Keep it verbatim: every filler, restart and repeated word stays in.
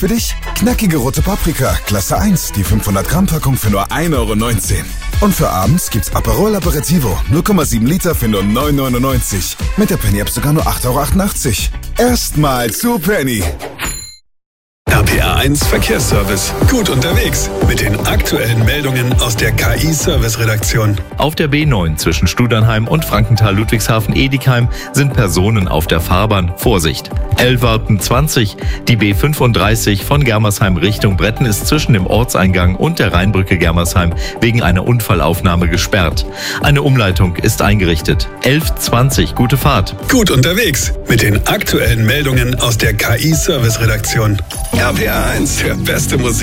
für dich? Knackige rote Paprika, Klasse eins, die fünfhundert Gramm Packung für nur ein Euro neunzehn. Und für abends gibt's Aperol Aperitivo, null Komma sieben Liter für nur neun Euro neunundneunzig. Mit der Penny App sogar nur acht Euro achtundachtzig. Erstmal zu Penny. R P R eins Verkehrsservice. Gut unterwegs mit den aktuellen Meldungen aus der K I-Service-Redaktion. Auf der B neun zwischen Studernheim und Frankenthal-Ludwigshafen-Edikheim sind Personen auf der Fahrbahn. Vorsicht! Elverten zwanzig. Die B fünfunddreißig von Germersheim Richtung Bretten ist zwischen dem Ortseingang und der Rheinbrücke Germersheim wegen einer Unfallaufnahme gesperrt. Eine Umleitung ist eingerichtet. elf zwanzig. Gute Fahrt. Gut unterwegs mit den aktuellen Meldungen aus der K I-Service-Redaktion. R P R eins, der beste Musik.